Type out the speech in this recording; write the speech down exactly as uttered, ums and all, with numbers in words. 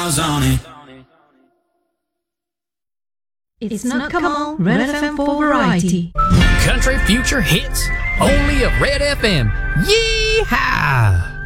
miles on it. It's not come on, Red F M for variety. Country future hits, only of Red F M. Yee-haw!